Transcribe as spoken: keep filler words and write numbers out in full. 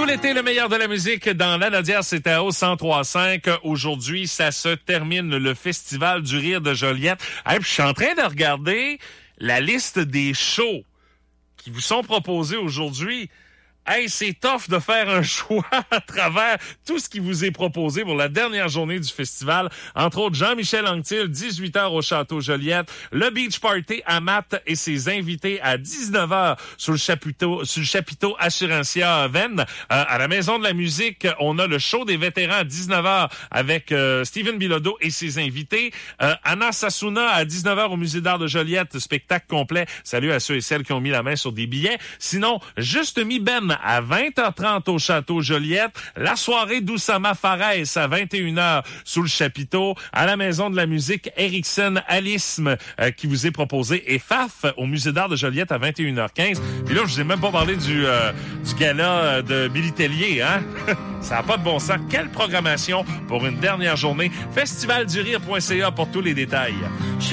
l'été, le meilleur de la musique dans la Nadière, c'était au cent trois virgule cinq. Aujourd'hui, ça se termine, le Festival du rire de Joliette. Hey, je suis en train de regarder la liste des shows qui vous sont proposés aujourd'hui. Hey, c'est tough de faire un choix à travers tout ce qui vous est proposé pour la dernière journée du festival. Entre autres, Jean-Michel Anctil, dix-huit heures au Château Joliette. Le Beach Party à Matt et ses invités à dix-neuf heures sur le chapiteau, sur le chapiteau Assurantia Venn. Euh, à la Maison de la musique, on a le show des vétérans à dix-neuf heures avec euh, Steven Bilodeau et ses invités. Euh, Anna Sassouna à dix-neuf heures au Musée d'art de Joliette, spectacle complet. Salut à ceux et celles qui ont mis la main sur des billets. Sinon, Juste Mi Ben à vingt heures trente au Château Joliette, la soirée d'Oussama Fares à vingt et une heures sous le chapiteau, à la Maison de la musique Erickson Alisme euh, qui vous est proposé, et F A F au Musée d'art de Joliette à vingt et une heures quinze. Puis là, je vous ai même pas parlé du, euh, du gala de Billy Tellier, hein? Ça n'a pas de bon sens. Quelle programmation pour une dernière journée. festival du rire point c a pour tous les détails.